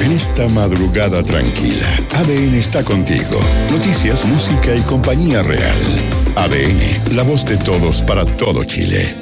En esta madrugada tranquila, ADN está contigo. Noticias, música y compañía real. ADN, la voz de todos para todo Chile.